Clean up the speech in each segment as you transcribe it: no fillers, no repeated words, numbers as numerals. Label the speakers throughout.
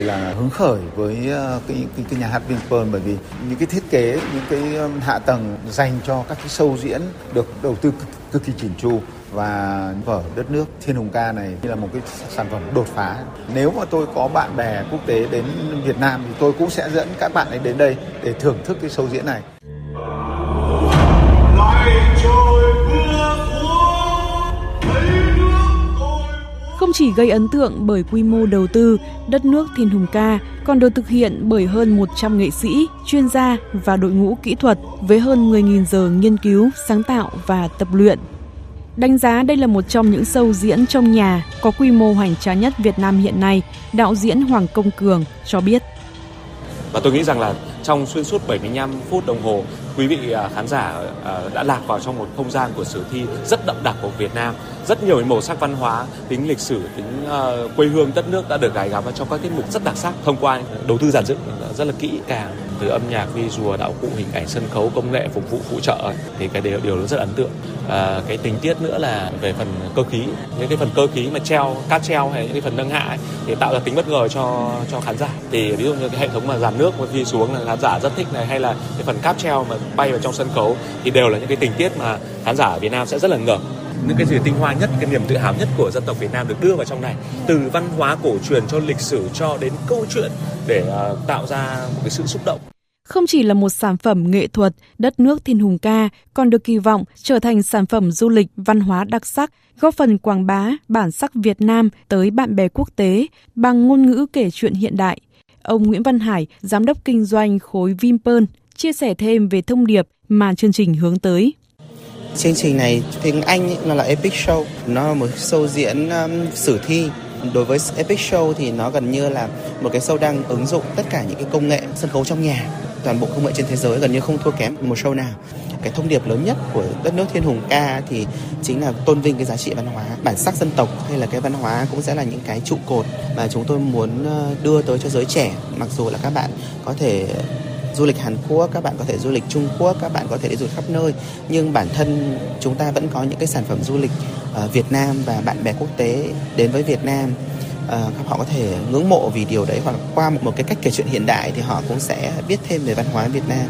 Speaker 1: Là hứng khởi với cái nhà hát Vinpearl, bởi vì những cái thiết kế, những cái hạ tầng dành cho các cái show diễn được đầu tư cực kỳ chỉn chu, và vở Đất nước Thiên Hùng Ca này như là một cái sản phẩm đột phá. Nếu mà tôi có bạn bè quốc tế đến Việt Nam thì tôi cũng sẽ dẫn các bạn ấy đến đây để thưởng thức cái show diễn này.
Speaker 2: Không chỉ gây ấn tượng bởi quy mô đầu tư, Đất nước Thiên Hùng Ca còn được thực hiện bởi hơn 100 nghệ sĩ, chuyên gia và đội ngũ kỹ thuật với hơn 10.000 giờ nghiên cứu, sáng tạo và tập luyện. Đánh giá đây là một trong những show diễn trong nhà có quy mô hoành tráng nhất Việt Nam hiện nay, đạo diễn Hoàng Công Cường cho biết.
Speaker 3: Và tôi nghĩ rằng là trong xuyên suốt 75 phút đồng hồ, quý vị khán giả đã lạc vào trong một không gian của sử thi rất đậm đặc của Việt Nam. Rất nhiều màu sắc văn hóa, tính lịch sử, tính quê hương đất nước đã được gài gắm vào trong các tiết mục rất đặc sắc thông qua đầu tư dàn dựng rất là kỹ càng, từ âm nhạc, visual, đạo cụ, hình ảnh, sân khấu, công nghệ, phục vụ phụ trợ thì cái điều nó rất ấn tượng. Cái tình tiết nữa là về phần cơ khí, những cái phần cơ khí mà cáp treo hay những cái phần nâng hạ ấy, thì tạo ra tính bất ngờ cho khán giả. Thì ví dụ như cái hệ thống mà dàn nước mà khi xuống là khán giả rất thích này, hay là cái phần cáp treo mà bay vào trong sân khấu thì đều là những cái tình tiết mà khán giả ở Việt Nam sẽ rất là ngờ. Những cái gì tinh hoa nhất, cái niềm tự hào nhất của dân tộc Việt Nam được đưa vào trong này, từ văn hóa cổ truyền cho lịch sử cho đến câu chuyện để tạo ra một cái sự xúc động.
Speaker 2: Không chỉ là một sản phẩm nghệ thuật, Đất nước Thiên Hùng Ca còn được kỳ vọng trở thành sản phẩm du lịch văn hóa đặc sắc, góp phần quảng bá bản sắc Việt Nam tới bạn bè quốc tế bằng ngôn ngữ kể chuyện hiện đại. Ông Nguyễn Văn Hải, giám đốc kinh doanh khối Vinpearl, chia sẻ thêm về thông điệp mà chương trình hướng tới.
Speaker 4: Chương trình này tiếng Anh nó là Epic Show, nó là một show diễn sử thi. Đối với Epic Show thì nó gần như là một cái show đang ứng dụng tất cả những cái công nghệ sân khấu trong nhà, toàn bộ công nghệ trên thế giới gần như không thua kém một show nào. Cái thông điệp lớn nhất của Đất nước Thiên Hùng Ca thì chính là tôn vinh cái giá trị văn hóa, bản sắc dân tộc, hay là cái văn hóa cũng sẽ là những cái trụ cột mà chúng tôi muốn đưa tới cho giới trẻ. Mặc dù là các bạn có thể du lịch Hàn Quốc, các bạn có thể du lịch Trung Quốc, các bạn có thể đi du lịch khắp nơi, nhưng bản thân chúng ta vẫn có những cái sản phẩm du lịch Việt Nam và bạn bè quốc tế đến với Việt Nam. Họ có thể ngưỡng mộ vì điều đấy, hoặc qua một cái cách kể chuyện hiện đại thì họ cũng sẽ biết thêm về văn hóa Việt Nam.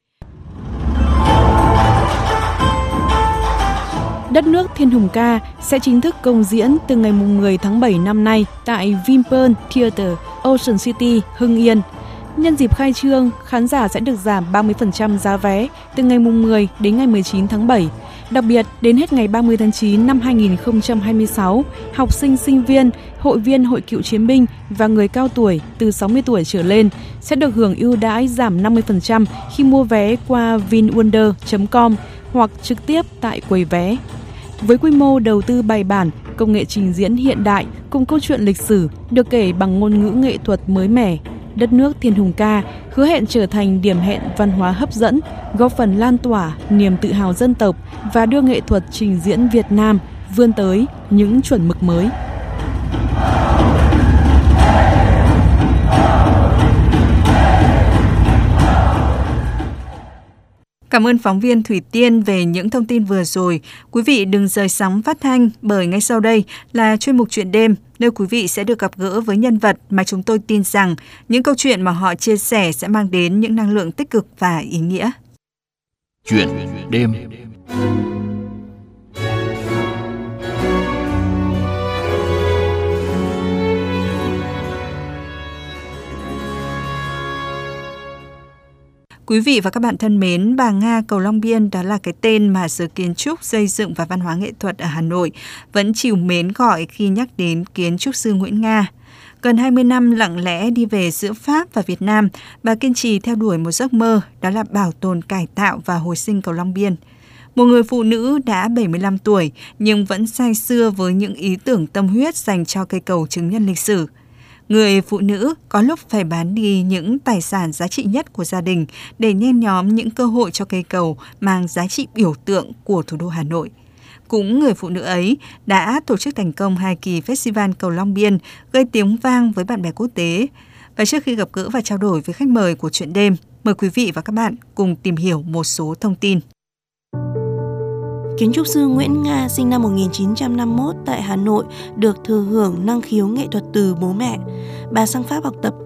Speaker 2: Đất nước Thiên Hùng Ca sẽ chính thức công diễn từ ngày 10 tháng 7 năm nay tại Vinpearl Theatre, Ocean City, Hưng Yên. Nhân dịp khai trương, khán giả sẽ được giảm 30% giá vé từ ngày 10 đến ngày 19 tháng 7. Đặc biệt, đến hết ngày 30 tháng 9 năm 2026, học sinh, sinh viên, hội viên hội cựu chiến binh và người cao tuổi từ 60 tuổi trở lên sẽ được hưởng ưu đãi giảm 50% khi mua vé qua vinwonder.com hoặc trực tiếp tại quầy vé. Với quy mô đầu tư bài bản, công nghệ trình diễn hiện đại cùng câu chuyện lịch sử được kể bằng ngôn ngữ nghệ thuật mới mẻ, Đất nước Thiên Hùng Ca hứa hẹn trở thành điểm hẹn văn hóa hấp dẫn, góp phần lan tỏa niềm tự hào dân tộc và đưa nghệ thuật trình diễn Việt Nam vươn tới những chuẩn mực mới.
Speaker 5: Cảm ơn phóng viên Thủy Tiên về những thông tin vừa rồi. Quý vị đừng rời sóng phát thanh, bởi ngay sau đây là chuyên mục Chuyện đêm, nơi quý vị sẽ được gặp gỡ với nhân vật mà chúng tôi tin rằng những câu chuyện mà họ chia sẻ sẽ mang đến những năng lượng tích cực và ý nghĩa.
Speaker 6: Chuyện đêm.
Speaker 5: Quý vị và các bạn thân mến, Bà Nga Cầu Long Biên đó là cái tên mà giới kiến trúc, xây dựng và văn hóa nghệ thuật ở Hà Nội vẫn trìu mến gọi khi nhắc đến kiến trúc sư Nguyễn Nga. Gần 20 năm lặng lẽ đi về giữa Pháp và Việt Nam, bà kiên trì theo đuổi một giấc mơ, đó là bảo tồn, cải tạo và hồi sinh cầu Long Biên. Một người phụ nữ đã 75 tuổi nhưng vẫn say sưa với những ý tưởng tâm huyết dành cho cây cầu chứng nhân lịch sử. Người phụ nữ có lúc phải bán đi những tài sản giá trị nhất của gia đình để nhen nhóm những cơ hội cho cây cầu mang giá trị biểu tượng của thủ đô Hà Nội. Cũng người phụ nữ ấy đã tổ chức thành công 2 kỳ Festival Cầu Long Biên, gây tiếng vang với bạn bè quốc tế. Và trước khi gặp gỡ và trao đổi với khách mời của Chuyện đêm, mời quý vị và các bạn cùng tìm hiểu một số thông tin.
Speaker 7: Kiến trúc sư Nguyễn Nga sinh năm 1951 tại Hà Nội, được thừa hưởng năng khiếu nghệ thuật từ bố mẹ. Bà sang Pháp học tập